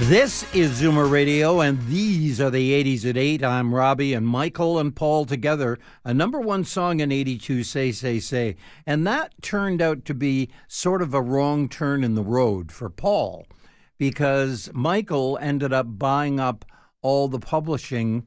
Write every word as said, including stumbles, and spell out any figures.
This is Zoomer Radio, and these are the eighties at eight. I'm Robbie, and Michael and Paul together, a number one song in eighty-two, Say, Say, Say. And that turned out to be sort of a wrong turn in the road for Paul, because Michael ended up buying up all the publishing